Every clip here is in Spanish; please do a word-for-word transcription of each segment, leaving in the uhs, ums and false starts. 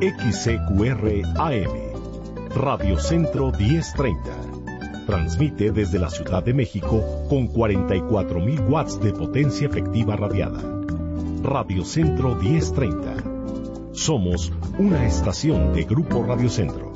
X C Q R A M, Radio Centro diez treinta. Transmite desde la Ciudad de México con cuarenta y cuatro mil watts de potencia efectiva radiada. Radio Centro diez treinta. Somos una estación de Grupo Radio Centro.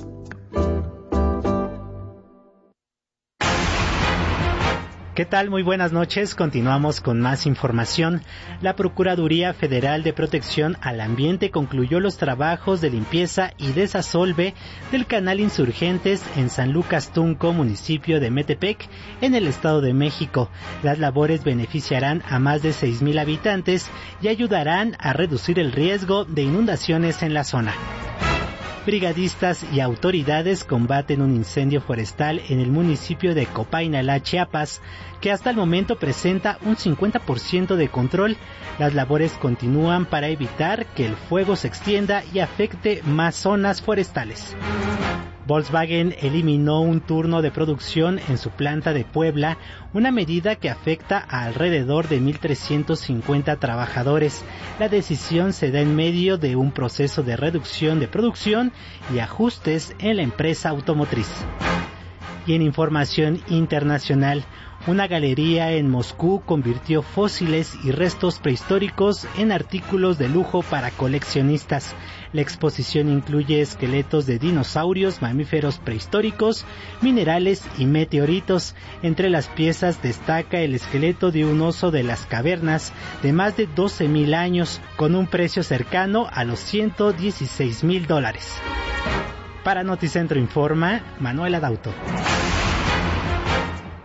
¿Qué tal? Muy buenas noches. Continuamos con más información. La Procuraduría Federal de Protección al Ambiente concluyó los trabajos de limpieza y desasolve del canal Insurgentes en San Lucas Tunco, municipio de Metepec, en el Estado de México. Las labores beneficiarán a más de seis mil habitantes y ayudarán a reducir el riesgo de inundaciones en la zona. Brigadistas y autoridades combaten un incendio forestal en el municipio de Copainalá, Chiapas, que hasta el momento presenta un cincuenta por ciento de control. Las labores continúan para evitar que el fuego se extienda y afecte más zonas forestales. Volkswagen eliminó un turno de producción en su planta de Puebla, una medida que afecta a alrededor de mil trescientos cincuenta trabajadores. La decisión se da en medio de un proceso de reducción de producción y ajustes en la empresa automotriz. Y en información internacional, una galería en Moscú convirtió fósiles y restos prehistóricos en artículos de lujo para coleccionistas. La exposición incluye esqueletos de dinosaurios, mamíferos prehistóricos, minerales y meteoritos. Entre las piezas destaca el esqueleto de un oso de las cavernas de más de doce mil años, con un precio cercano a los ciento dieciséis mil dólares. Para Noticentro Informa, Manuel Adauto.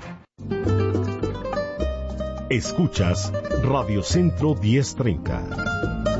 Escuchas Radio Centro diez treinta.